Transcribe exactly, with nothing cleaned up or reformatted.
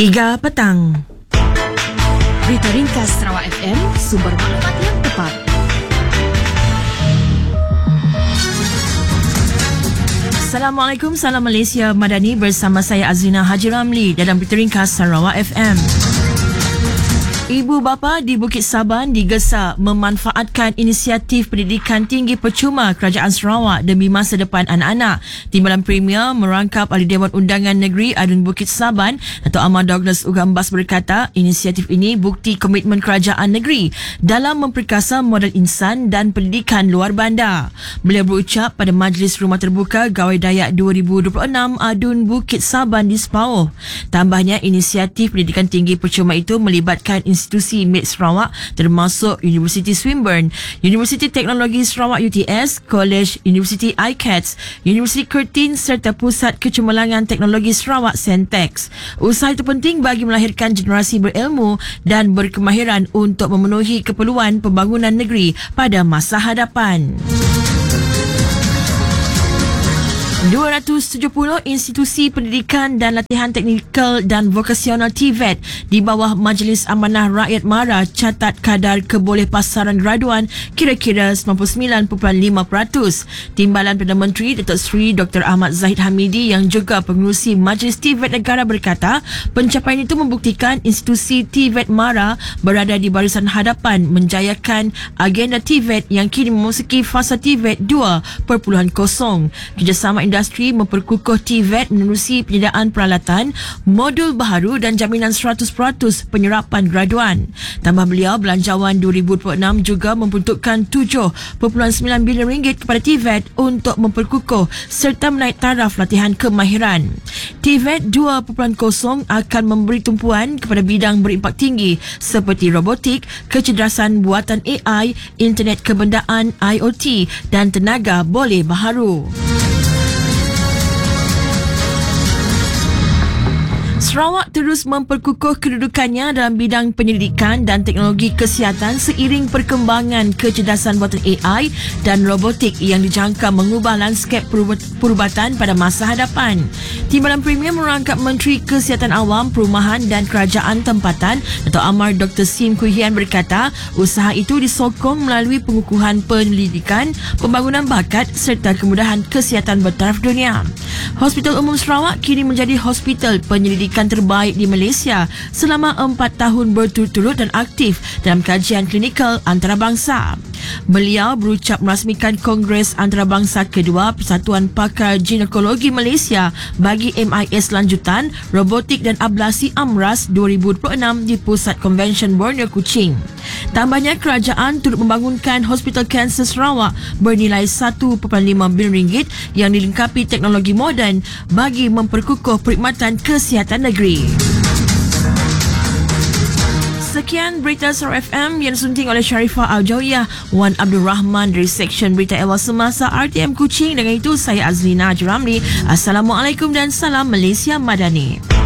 Tiga petang. Berita ringkas Sarawak F M, sumber maklumat yang tepat. Assalamualaikum, salam Malaysia Madani, bersama saya Azrina Haji Ramli dalam Berita Ringkas Sarawak F M. Ibu bapa di Bukit Saban digesa memanfaatkan inisiatif pendidikan tinggi percuma Kerajaan Sarawak demi masa depan anak-anak. Timbalan Premier merangkap Ahli Dewan Undangan Negeri Adun Bukit Saban atau Ahmad Douglas Ugambas berkata inisiatif ini bukti komitmen kerajaan negeri dalam memperkasa modal insan dan pendidikan luar bandar. Beliau berucap pada Majlis Rumah Terbuka Gawai Dayak dua ribu dua puluh enam Adun Bukit Saban di Sepauh. Tambahnya, inisiatif pendidikan tinggi percuma itu melibatkan institusi milik Sarawak termasuk Universiti Swinburne, Universiti Teknologi Sarawak U T S, College Universiti I C A T S, Universiti Curtin serta Pusat Kecemerlangan Teknologi Sarawak Sentex. Usaha itu penting bagi melahirkan generasi berilmu dan berkemahiran untuk memenuhi keperluan pembangunan negeri pada masa hadapan. dua ratus tujuh puluh institusi pendidikan dan latihan teknikal dan vokasional T V E T di bawah Majlis Amanah Rakyat MARA catat kadar kebolehpasaran graduan kira-kira sembilan puluh sembilan perpuluhan lima peratus. Timbalan Perdana Menteri Datuk Seri Doktor Ahmad Zahid Hamidi yang juga pengerusi Majlis T V E T Negara berkata pencapaian itu membuktikan institusi T V E T MARA berada di barisan hadapan menjayakan agenda T V E T yang kini memasuki fasa T V E T dua titik kosong. Kerjasama industri memperkukuh T V E T menerusi penyediaan peralatan, modul baharu dan jaminan seratus peratus penyerapan graduan. Tambah beliau, belanjawan dua ribu dua puluh enam juga memperuntukkan tujuh perpuluhan sembilan bilion ringgit kepada T V E T untuk memperkukuh serta menaik taraf latihan kemahiran. T V E T dua titik kosong akan memberi tumpuan kepada bidang berimpak tinggi seperti robotik, kecerdasan buatan A I, internet kebendaan I O T dan tenaga boleh baharu. Sarawak terus memperkukuh kedudukannya dalam bidang penyelidikan dan teknologi kesihatan seiring perkembangan kecerdasan buatan A I dan robotik yang dijangka mengubah lanskap perubatan pada masa hadapan. Timbalan Premier merangkap Menteri Kesihatan Awam, Perumahan dan Kerajaan Tempatan Dato' Amar Doktor Sim Kuhian berkata usaha itu disokong melalui pengukuhan penyelidikan, pembangunan bakat serta kemudahan kesihatan bertaraf dunia. Hospital Umum Sarawak kini menjadi hospital penyelidikan terbaik di Malaysia selama empat tahun berturut-turut dan aktif dalam kajian klinikal antarabangsa. Beliau berucap merasmikan Kongres Antarabangsa kedua Persatuan Pakar Ginekologi Malaysia bagi M I S lanjutan, robotik dan ablasi AMRAS dua ribu dua puluh enam di Pusat Convention Borneo Kuching. Tambahnya, kerajaan turut membangunkan Hospital Kanser Sarawak bernilai satu perpuluhan lima bilion ringgit yang dilengkapi teknologi moden bagi memperkukuh perkhidmatan kesihatan negeri. Sekian berita Sarawak F M yang disunting oleh Sharifah Al-Jawiyah, Wan Abdul Rahman dari Seksyen Berita Ehwal Semasa R T M Kuching. Dengan itu, saya Azrina Haji Ramli. Assalamualaikum dan salam Malaysia Madani.